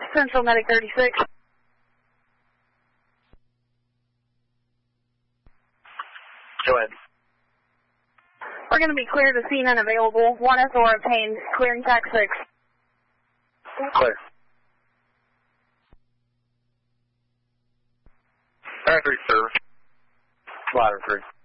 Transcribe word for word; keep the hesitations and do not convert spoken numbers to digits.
Central Medic thirty-six. Go ahead. We're going to be clear to scene unavailable. One S O R obtained. Clearing tax six. Clear. Ladder three, service. Ladder three.